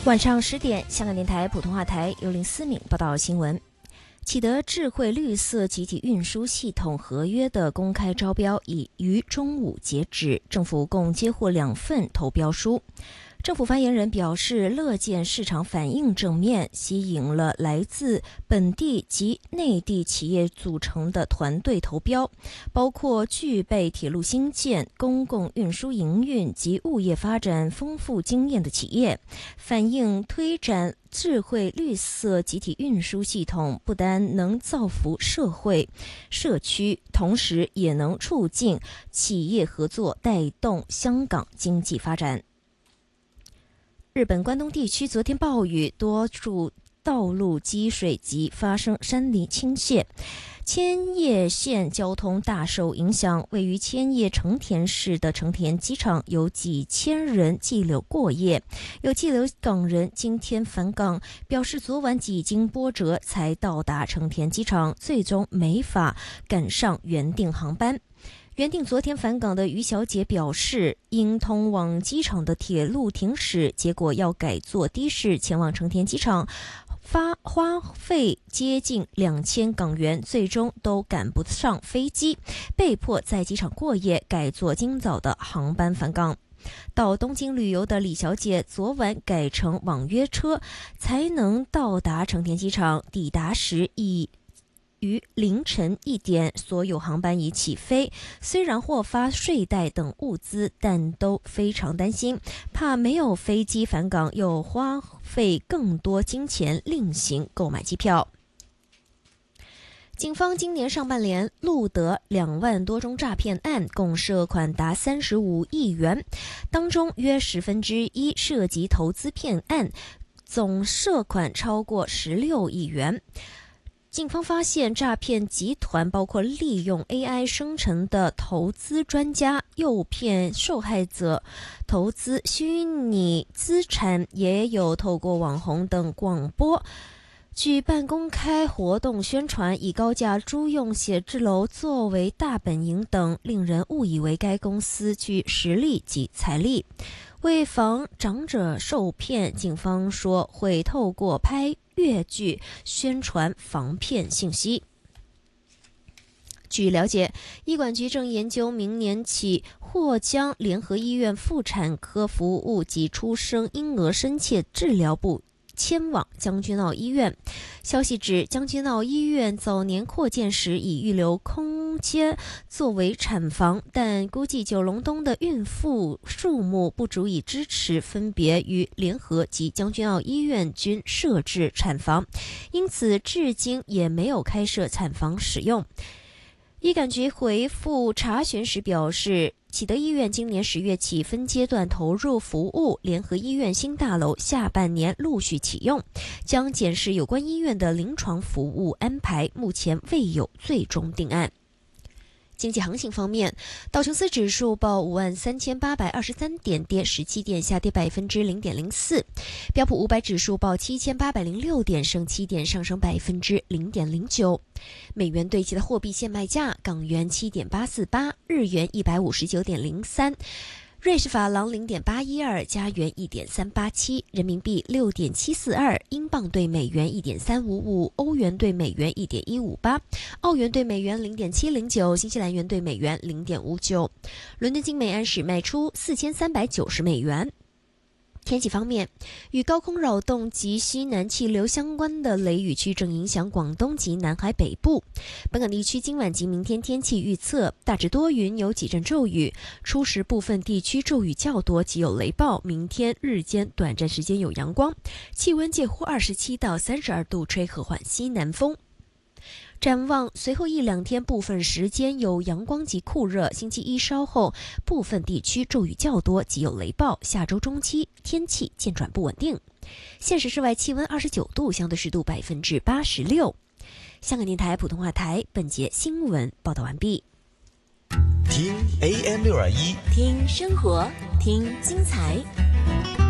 晚上10点，香港电台普通话台由林思敏报道新闻。启德智慧绿色集体运输系统合约的公开招标已于中午截止，政府共接获2份投标书。政府发言人表示，乐见市场反应正面，吸引了来自本地及内地企业组成的团队投标，包括具备铁路兴建、公共运输营运及物业发展丰富经验的企业，反映推展智慧绿色集体运输系统不单能造福社会社区，同时也能促进企业合作，带动香港经济发展。日本关东地区昨天暴雨，多处道路积水及发生山泥倾泻，千叶县交通大受影响。位于千叶成田市的成田机场有几千人滞留过夜，有滞留港人今天返港，表示昨晚几经波折才到达成田机场，最终没法赶上原定航班。原定昨天返港的于小姐表示，因通往机场的铁路停驶，结果要改坐的士前往成田机场，花费接近2000港元，最终都赶不上飞机，被迫在机场过夜，改坐今早的航班返港。到东京旅游的李小姐昨晚改乘网约车，才能到达成田机场，抵达时已于凌晨1点，所有航班已起飞。虽然获发睡袋等物资，但都非常担心，怕没有飞机返港，又花费更多金钱另行购买机票。警方今年上半年录得2万多宗诈骗案，共涉款达35亿元，当中约1/10涉及投资骗案，总涉款超过16亿元。警方发现，诈骗集团包括利用 AI 生成的投资专家，诱骗受害者投资虚拟资产，也有透过网红等广播举办公开活动宣传，以高价租用写字楼作为大本营等，令人误以为该公司具实力及财力。为防长者受骗，警方说会透过拍粤剧宣传防骗信息。据了解，医管局正研究明年起或将联合医院妇产科服务及出生婴儿深切治疗部迁往将军澳医院。消息指，将军澳医院早年扩建时已预留空间作为产房，但估计九龙东的孕妇数目不足以支持分别于联合及将军澳医院均设置产房，因此至今也没有开设产房使用。医管局回复查询时表示，启德医院今年10月起分阶段投入服务，联合医院新大楼下半年陆续启用，将检视有关医院的临床服务安排，目前未有最终定案。经济行情方面，道琼斯指数报53823点，跌17点，下跌0.04%；标普500指数报7806点，升7点，上升0.09%。美元对其他货币现卖价：港元7.848，日元159.03。瑞士法郎0.812，加元1.387，人民币6.742，英镑对美元1.355，欧元对美元1.158，澳元对美元0.709，新西兰元对美元0.59。伦敦金每安士卖出4390美元。天气方面，与高空扰动及西南气流相关的雷雨区正影响广东及南海北部。本港地区今晚及明天天气预测：大致多云，有几阵骤雨，初时部分地区骤雨较多及有雷暴。明天日间短暂时间有阳光，气温介乎27到32度，吹和缓西南风。展望随后1-2天部分时间有阳光及酷热，星期一稍后部分地区骤雨较多及有雷暴，下周中期天气渐转不稳定。现时室外气温29度，相对湿度86%。香港电台普通话台本节新闻报道完毕。 听 AM621， 听生活，听精彩。